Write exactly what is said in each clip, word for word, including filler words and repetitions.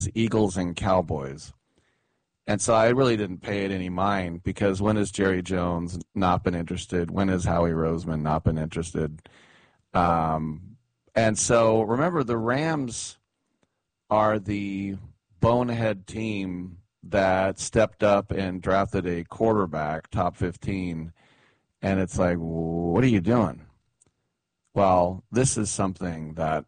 Eagles and Cowboys. And so I really didn't pay it any mind because when has Jerry Jones not been interested? When has Howie Roseman not been interested? Um, and so remember, the Rams are the bonehead team that stepped up and drafted a quarterback, top fifteen. And it's like, what are you doing? Well, this is something that,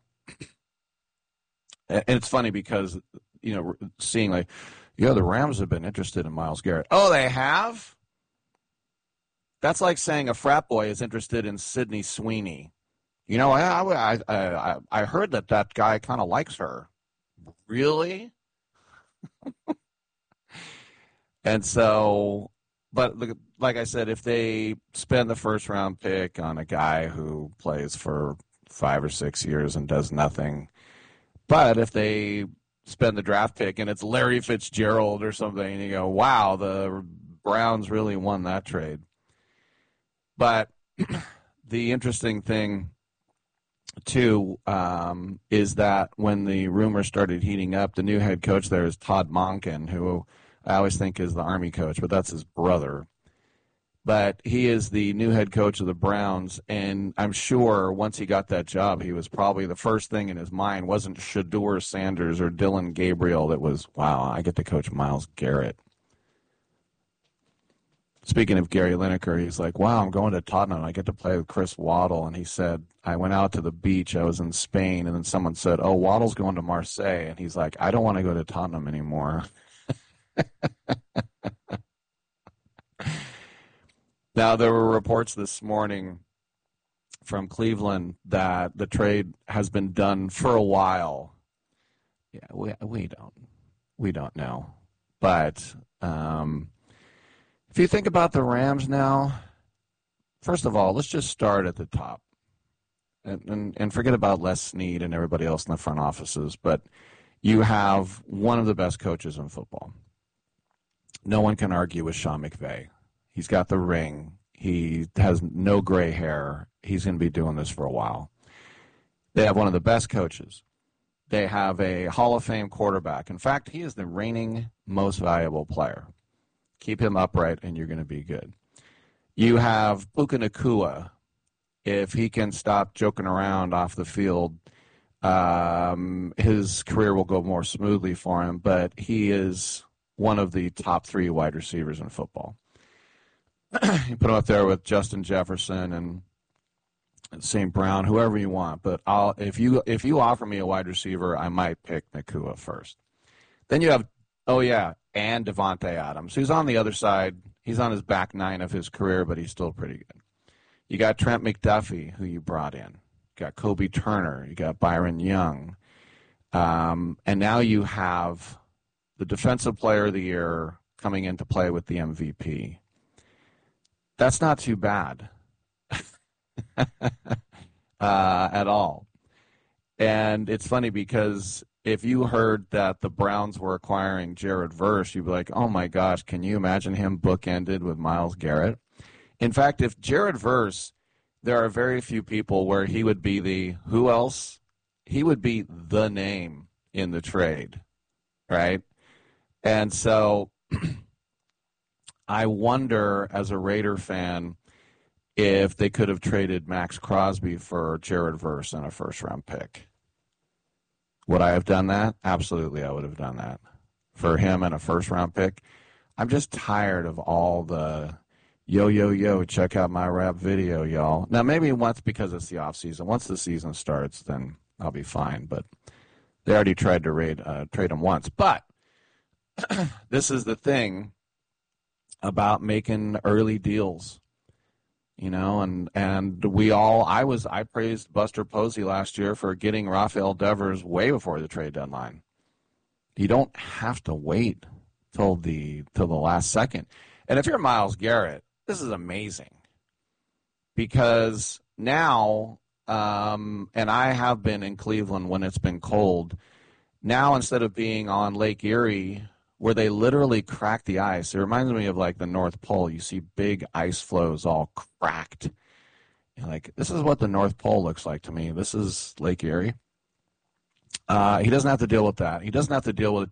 and it's funny because, you know, seeing like, yeah, the Rams have been interested in Myles Garrett. Oh, they have? That's like saying a frat boy is interested in Sydney Sweeney. You know, I I I, I heard that that guy kind of likes her. Really? And so, but like I said, if they spend the first round pick on a guy who plays for five or six years and does nothing, but if they spend the draft pick and it's Larry Fitzgerald or something, and you go, wow, the Browns really won that trade. But the interesting thing, too, um, is that when the rumors started heating up, the new head coach there is Todd Monken, who I always think is the Army coach, but that's his brother. But he is the new head coach of the Browns, and I'm sure once he got that job, he was probably the first thing in his mind wasn't Shedeur Sanders or Dylan Gabriel. That was, wow, I get to coach Myles Garrett. Speaking of Gary Lineker, he's like, wow, I'm going to Tottenham. I get to play with Chris Waddle. And he said, I went out to the beach. I was in Spain. And then someone said, oh, Waddle's going to Marseille. And he's like, I don't want to go to Tottenham anymore. Now, there were reports this morning from Cleveland that the trade has been done for a while. Yeah, we we don't we don't know, but um, if you think about the Rams now, first of all, let's just start at the top, and and, and forget about Les Snead and everybody else in the front offices. But you have one of the best coaches in football. No one can argue with Sean McVay. He's got the ring. He has no gray hair. He's going to be doing this for a while. They have one of the best coaches. They have a Hall of Fame quarterback. In fact, he is the reigning most valuable player. Keep him upright, and you're going to be good. You have Puka Nacua. If he can stop joking around off the field, um, his career will go more smoothly for him. But he is one of the top three wide receivers in football. You put him up there with Justin Jefferson and Saint Brown, whoever you want. But I'll, if you if you offer me a wide receiver, I might pick Nacua first. Then you have, oh yeah, and Devontae Adams, who's on the other side. He's on his back nine of his career, but he's still pretty good. You got Trent McDuffie, who you brought in. You got Kobe Turner. You got Byron Young. Um, and now you have the Defensive Player of the Year coming into play with the M V P. That's not too bad uh, at all. And it's funny because if you heard that the Browns were acquiring Jared Verse, you'd be like, oh, my gosh, can you imagine him bookended with Myles Garrett? In fact, if Jared Verse, there are very few people where he would be the who else? He would be the name in the trade, right? And so I wonder, as a Raider fan, if they could have traded Max Crosby for Jared Verse and a first-round pick. Would I have done that? Absolutely, I would have done that. For him and a first-round pick. I'm just tired of all the, yo, yo, yo, check out my rap video, y'all. Now, maybe once because it's the offseason. Once the season starts, then I'll be fine. But they already tried to raid, uh, trade him once. But this is the thing about making early deals, you know, and, and we all, I was, I praised Buster Posey last year for getting Rafael Devers way before the trade deadline. You don't have to wait till the, till the last second. And if you're Myles Garrett, this is amazing because now, um, and I have been in Cleveland when it's been cold. Now, instead of being on Lake Erie, where they literally crack the ice. It reminds me of like the North Pole. You see big ice floes all cracked. You're like, this is what the North Pole looks like to me. This is Lake Erie. Uh, he doesn't have to deal with that. He doesn't have to deal with